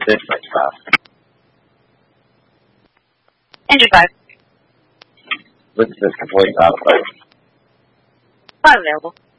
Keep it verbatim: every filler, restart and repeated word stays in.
This might stop. Engine five. This is complete out of place. Five available.